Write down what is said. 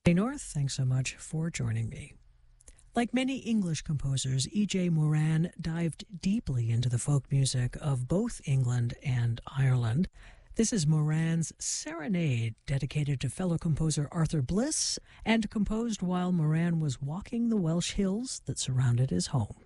Hey North, thanks so much for joining me. Like many English composers, E.J. Moran dived deeply into the folk music of both England and Ireland. This is Moran's Serenade, dedicated to fellow composer Arthur Bliss, and composed while Moran was walking the Welsh hills that surrounded his home.